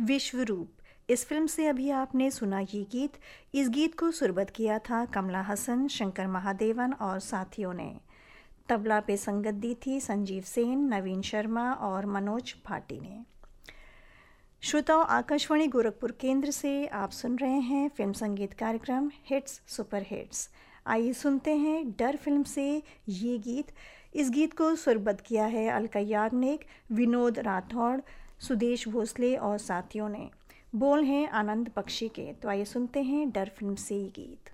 विश्वरूप। इस फिल्म से अभी आपने सुना ये गीत। इस गीत को सुरबत किया था कमला हसन, शंकर महादेवन और साथियों ने। तबला पे संगत दी थी संजीव सेन, नवीन शर्मा और मनोज भाटी ने। श्रोताओं, आकाशवाणी गोरखपुर केंद्र से आप सुन रहे हैं फिल्म संगीत कार्यक्रम हिट्स सुपर हिट्स। आइए सुनते हैं डर फिल्म से ये गीत। इस गीत को सुरबद्ध किया है अलका याग्निक, विनोद राठौड़, सुदेश भोसले और साथियों ने। बोल हैं आनंद बख्शी के। तो आइए सुनते हैं डर फिल्म से ये गीत।